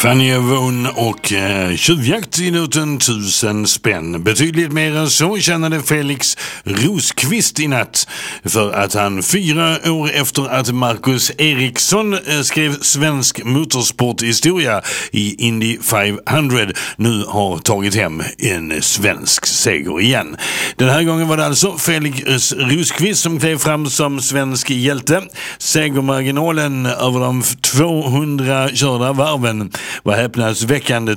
Fanny Avon och tjuvjakt i noten 1000 spänn. Betydligt mer än så tjänade Felix Roskvist i natt för att han 4 år efter att Marcus Eriksson skrev svensk motorsporthistoria i Indy 500 nu har tagit hem en svensk seger igen. Den här gången var det alltså Felix Roskvist som klev fram som svensk hjälte. Segermarginalen över de 200 körda varven var häpnadsväckande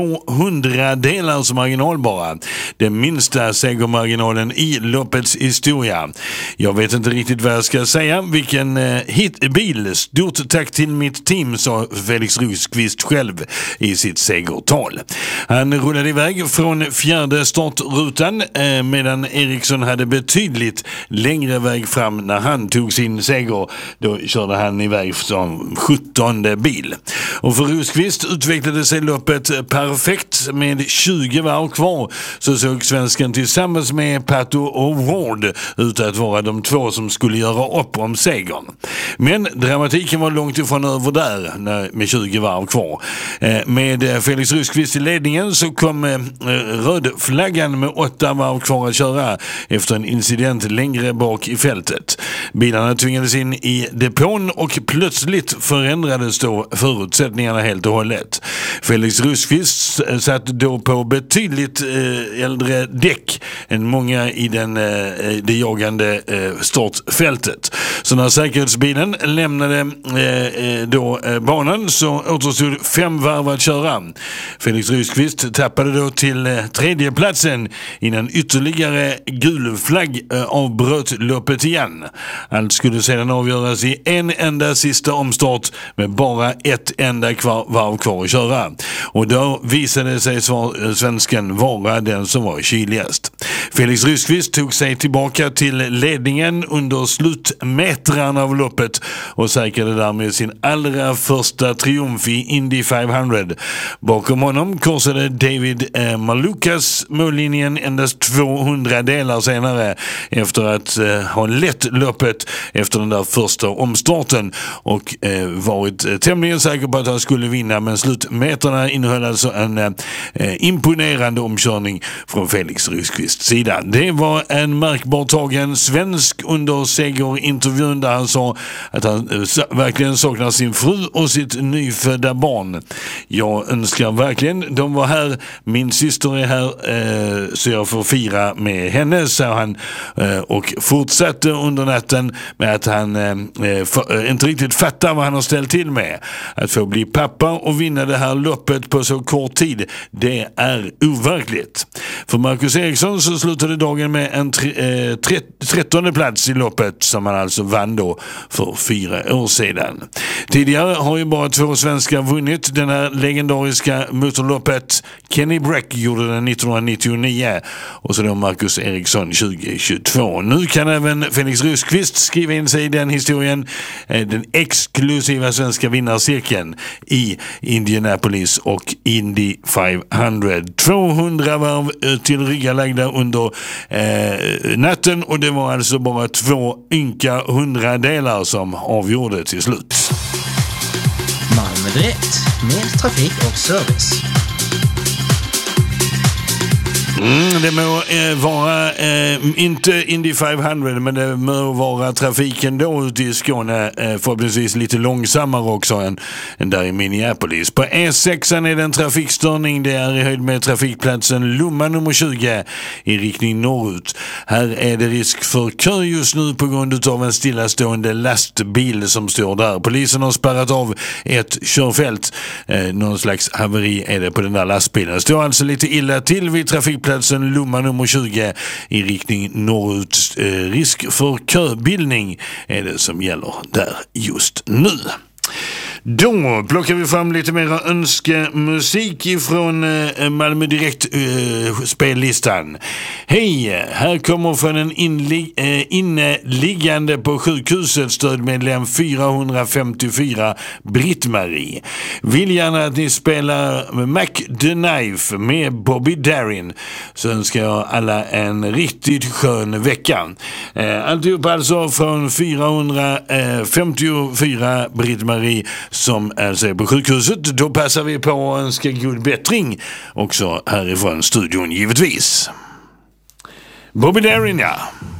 200 delars marginal bara. Den minsta segermarginalen i loppets historia. Jag vet inte riktigt vad jag ska säga. Vilken hitbil. Stort tack till mitt team, sa Felix Roskvist själv i sitt segertal. Han rullade iväg från fjärde startrutan medan Eriksson hade betydligt längre väg fram när han tog sin seger. Då körde han iväg som 17:e bil. Och för Roskvist utvecklade sig loppet perfekt. Med 20 varv kvar så såg svensken tillsammans med Pato och Ward ut att vara de två som skulle göra upp om segern. Men dramatiken var långt ifrån över där med 20 varv kvar. Med Felix Roskvist i ledningen så kom rödflaggan med 8 varv kvar att köra efter en incident längre bak i fältet. Bilarna tvingades in i depån och plötsligt förändrades då förutsättningarna helt och hållet. Felix Roskvist satt då på betydligt äldre däck än många i det jagande startfältet. Så när säkerhetsbilen lämnade då banan så återstod 5 varv att köra. Felix Roskvist tappade då till tredje platsen innan ytterligare gul flagg avbröt loppet igen. Allt skulle sedan avgöras i en enda sista omstart med bara ett enda varv kvar att köra. Och då visade sig svensken vara den som var kyligast. Felix Roskvist tog sig tillbaka till ledningen under slutmetrarna av loppet och säkrade därmed sin allra första triumf i Indy 500. Bakom honom korsade David Malukas mållinjen endast 200 delar senare efter att ha lett loppet efter den där första omstarten och varit tämligen säker på att han skulle vinna, men slutmetrarna innehöll alltså en imponerande omkörning från Felix Roskvists sida. Det var en märkbar tagen svensk under segerintervjun där han sa att han verkligen saknar sin fru och sitt nyfödda barn. Jag önskar verkligen de var här. Min syster är här så jag får fira med henne, sa han och fortsatte under natten med att han inte riktigt fattar vad han har ställt till med. Att få bli pappa och vinna det här loppet på så kort tid, det är overkligt. För Marcus Eriksson så slutade dagen med en 13:e plats i loppet som han alltså vann då för 4 år sedan. Tidigare har ju bara 2 svenskar vunnit den här legendariska motorloppet. Kenny Brack gjorde den 1999 och så då Marcus Eriksson 2022. Nu kan även Felix Roskvist skriva in sig i den historien, den exklusiva svenska vinnarcirkeln i Indianapolis och Indy 500. 200 varv till ryggalagda under natten och det var alltså bara 2 ynka 100 delar som avgjorde till slut. Malmö Direkt, mer trafik och service. Det må vara inte Indy 500, men det må vara trafiken då ute i Skåne förhoppningsvis lite långsammare också än där i Minneapolis. På E6 är det en trafikstörning. Det är i höjd med trafikplatsen Lomma nummer 20 i riktning norrut. Här är det risk för kö just nu på grund av en stillastående lastbil som står där. Polisen har spärrat av ett körfält. Någon slags haveri är det på den där lastbilen. Det står alltså lite illa till vid trafikplatsen Lomma nummer 20 i riktning norrut. Risk för köbildning är det som gäller där just nu. Då plockar vi fram lite mer önskemusik ifrån Malmö Direkt spellistan. Hej, här kommer från en inneliggande på sjukhuset stödmedlem 454 Britt-Marie. Vill gärna att ni spelar Mac the Knife med Bobby Darin, så önskar jag alla en riktigt skön vecka. Alltihop alltså från 454 Britt-Marie som är på sjukhuset. Då passar vi på att önska god bättring också härifrån studion givetvis. Bobby Darin, ja.